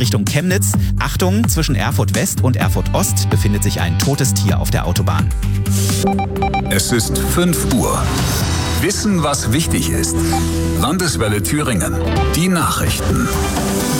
Richtung Chemnitz. Achtung, zwischen Erfurt West und Erfurt Ost befindet sich ein totes Tier auf der Autobahn. Es ist 5 Uhr. Wissen, was wichtig ist. Landeswelle Thüringen. Die Nachrichten.